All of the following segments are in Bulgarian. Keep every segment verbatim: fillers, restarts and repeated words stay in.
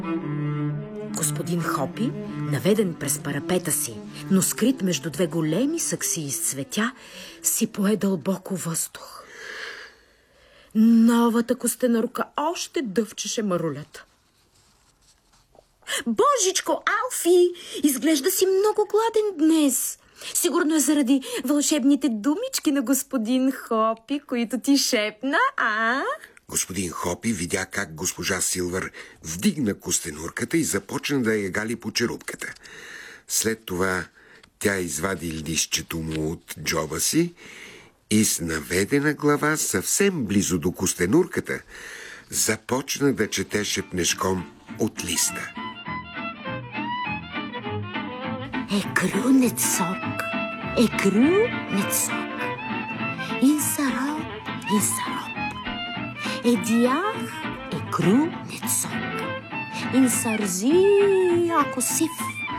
Господин Хопи, наведен през парапета си, но скрит между две големи саксии с цветя, си пое дълбоко въздух. Новата костенурка още дъвчеше марулята. Божичко, Алфи, изглежда си много гладен днес. Сигурно е заради вълшебните думички на господин Хопи, които ти шепна, а? Господин Хопи видя как госпожа Силвър вдигна костенурката и започна да я гали по черупката. След това тя извади листчето му от джоба си и с наведена глава съвсем близо до костенурката започна да чете шепнешком от листа. Екрунет сок, екрунет сок, инсароп, инсароп, едях екрунет сок, инсарзи акосиф,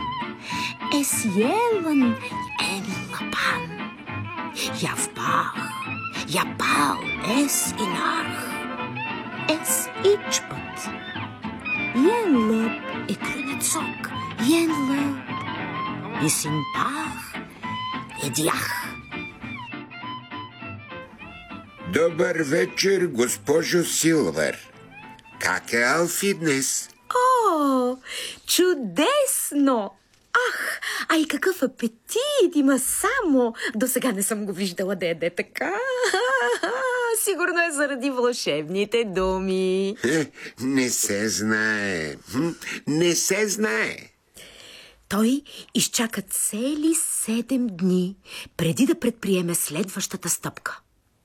есиелън енлапан, явбах, ябал ес инарх, ес ичпът, енлъп екрунет сок, енлъп, и симпах, едях. Добър вечер, госпожо Силвър. Как е Алфи днес? О, чудесно! Ах, а и какъв апетит има само! До сега не съм го виждала да яде така. Сигурно е заради вълшебните думи. Е, не се знае. Не се знае. Той изчака цели седем дни, преди да предприеме следващата стъпка.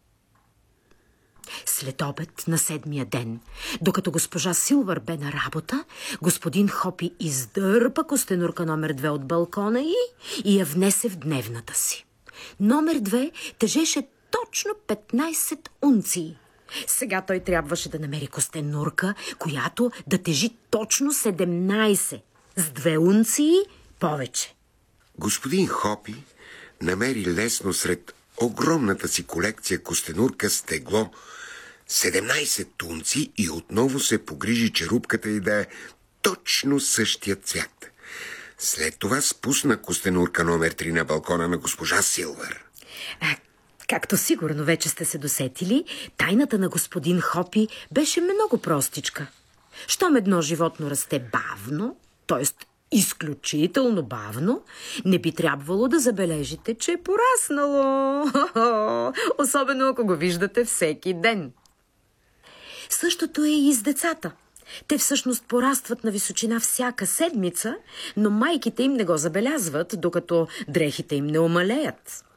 След обед на седмия ден, докато госпожа Силвър бе на работа, господин Хопи издърпа костенурка номер две от балкона и, и я внесе в дневната си. Номер две тежеше точно петнайсет унции. Сега той трябваше да намери костенурка, която да тежи точно седемнайсет, с две унции повече. Господин Хопи намери лесно сред огромната си колекция костенурка с тегло седемнайсет унци и отново се погрижи черупката й да е точно същия цвят. След това спусна костенурка номер три на балкона на госпожа Силвър. А, както сигурно вече сте се досетили, тайната на господин Хопи беше много простичка. Щом едно животно расте бавно, т.е. изключително бавно, не би трябвало да забележите, че е пораснало. Особено ако го виждате всеки ден. Същото е и с децата. Те всъщност порастват на височина всяка седмица, но майките им не го забелязват, докато дрехите им не омалеят.